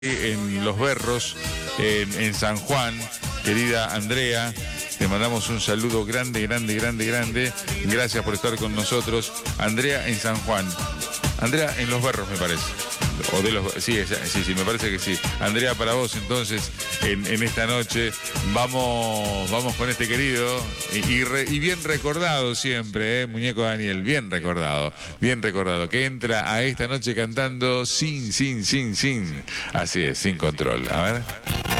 En Los Berros, en San Juan, querida Andrea, te mandamos un saludo grande, grande, grande, grande. Gracias por estar con nosotros. Andrea en San Juan. Andrea en Los Berros, me parece. O de los, sí, sí, me parece que sí. Andrea, para vos entonces, en esta noche, vamos con este querido y bien recordado siempre, muñeco Daniel, bien recordado, que entra a esta noche cantando sin. Así es, sin control. A ver.